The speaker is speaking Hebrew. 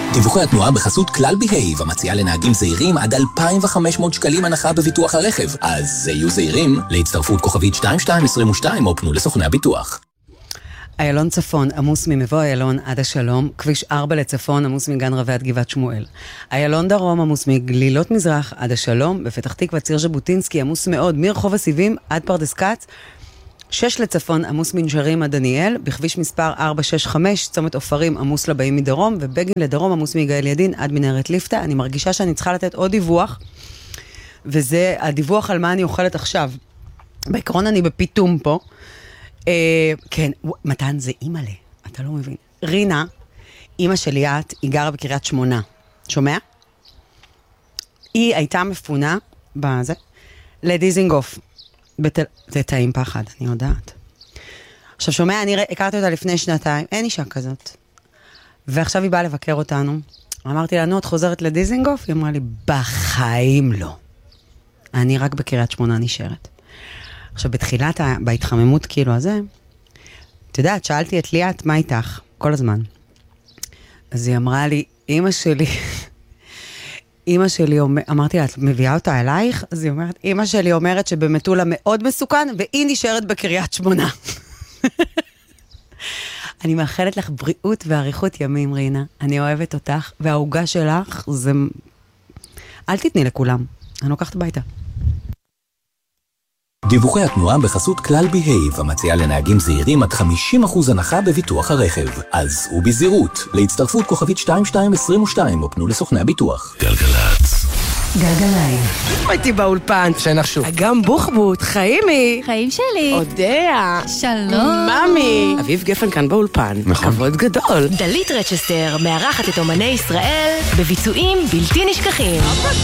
דיווחי התנועה בחסות כלל בהייב, המציעה לנהגים זהירים עד 2,500 שקלים הנחה בביטוח הרכב. אז היו זהירים, להצטרפות כוכבית 2222 או פנו לסוכני הביטוח. איילון צפון עמוס ממבוא איילון עד השלום, כביש 4 לצפון עמוס מגן רבי עד גבעת שמואל. איילון דרום עמוס מגלילות מזרח עד השלום, בפתח תקווה ציר ז'בוטינסקי עמוס מאוד מרחוב הסיבים עד פרדס כץ. 6 לצפון עמוס מנשרים עד דניאל, בכביש מספר 465 צומת אופרים עמוס לבאים מדרום, ובגין לדרום עמוס מגאל ידין עד מנהרת ליפתא. אני מרגישה שאני צריכה לתת עוד דיווח, וזה הדיווח על מה אני אוכלת עכשיו. בעקרון אני בפיתום פה. כן, מתן זה אימא לי, אתה לא מבין. רינה, אימא שלי היא גרה בקריית שמונה. שומע? היא הייתה מפונה בזה, לדיזינגוף. זה טעים פחד, אני יודעת. עכשיו שומע, אני הכרתי אותה לפני 2 אין אישה כזאת. ועכשיו היא באה לבקר אותנו. אמרתי לה, את חוזרת לדיזינגוף? היא אמרה לי, בחיים לא. אני רק בקריית שמונה נשארת. עכשיו, בתחילת, בהתחממות כאילו הזה, את יודעת, שאלתי את ליאת, מה איתך? כל הזמן. אז היא אמרה לי, אמא שלי, אמרתי לה, את מביאה אותה אלייך? אז היא אומרת, אמא שלי אומרת שבמטולה מאוד מסוכן, והיא נשארת בקריית שמונה. אני מאחלת לך בריאות ועריכות ימים, רינה. אני אוהבת אותך, וההוגה שלך זה... אל תתני לכולם, אני לוקחת הביתה. דיווחי התנועה בחסות כלל בהייב, המציעה לנהגים זהירים עד 50% הנחה בביטוח הרכב. אז הוא בזהירות, להצטרפות כוכבית 2222 או פנו לסוכני הביטוח. גלגלצ. גלגליים. הייתי באולפן. שנחשו. אגם בוחבוט, חיימי. חיים שלי. אודיה. שלום. ממי. אביב גפן כאן באולפן. נכון. כבוד גדול. דלית רצ'סטר מארחת את אומני ישראל בביצועים בלתי נשכחים.